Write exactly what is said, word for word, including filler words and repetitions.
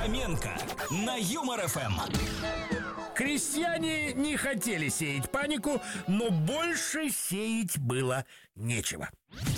Фоменко на Юмор ФМ. Крестьяне не хотели сеять панику, но больше сеять было нечего.